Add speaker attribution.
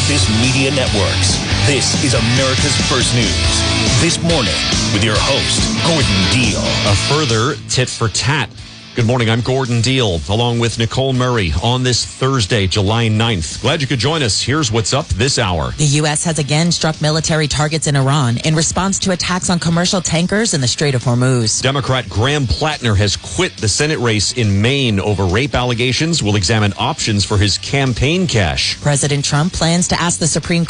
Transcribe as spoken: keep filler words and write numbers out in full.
Speaker 1: Business Media Networks. This is America's First News. This morning with your host, Gordon Deal.
Speaker 2: A further tit for tat. Good morning, I'm Gordon Deal, along with Nicole Murray on this Thursday, July ninth. Glad you could join us. Here's what's up this hour.
Speaker 3: The U S has again struck military targets in Iran in response to attacks on commercial tankers in the Strait of Hormuz.
Speaker 2: Democrat Graham Plattner has quit the Senate race in Maine over rape allegations. Will examine options for his campaign cash.
Speaker 3: President Trump plans to ask the Supreme